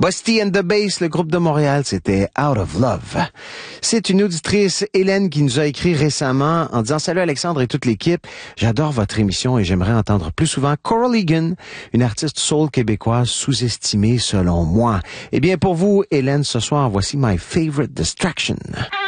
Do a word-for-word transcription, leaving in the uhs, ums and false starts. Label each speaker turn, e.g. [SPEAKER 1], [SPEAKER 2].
[SPEAKER 1] Busty and the Bass, le groupe de Montréal, c'était Out of Love. C'est une auditrice, Hélène, qui nous a écrit récemment en disant « Salut Alexandre et toute l'équipe, j'adore votre émission et j'aimerais entendre plus souvent Coral Egan, une artiste soul québécoise sous-estimée selon moi. » Eh bien, pour vous, Hélène, ce soir, voici My Favorite Distraction.